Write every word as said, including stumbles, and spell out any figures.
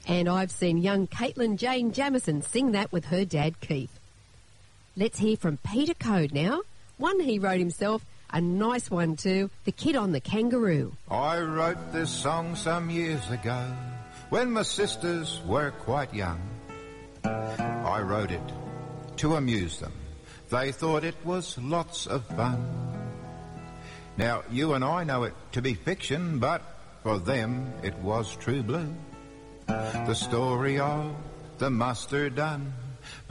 And I've seen young Caitlin Jane Jamison sing that with her dad Keith. Let's hear from Peter Code now. One he wrote himself, a nice one too, The Kid on the Kangaroo. I wrote this song some years ago when my sisters were quite young. I wrote it to amuse them. They thought it was lots of fun. Now, you and I know it to be fiction, but for them it was true blue. The story of the mustard done